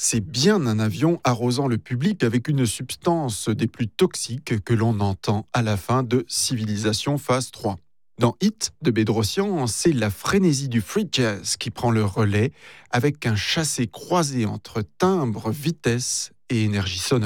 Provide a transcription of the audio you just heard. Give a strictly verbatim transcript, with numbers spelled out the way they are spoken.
c'est bien un avion arrosant le public avec une substance des plus toxiques que l'on entend à la fin de Civilisation phase trois. Dans Hit de Bedrosian, c'est la frénésie du free jazz qui prend le relais avec un chassé croisé entre timbre, vitesse et énergie sonore.